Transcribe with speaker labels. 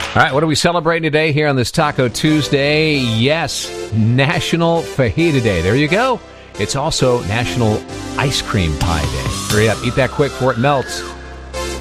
Speaker 1: All right, what are we celebrating today here on this Taco Tuesday? Yes, National Fajita Day. There you go. It's also National Ice Cream Pie Day. Hurry up, eat that quick before it melts.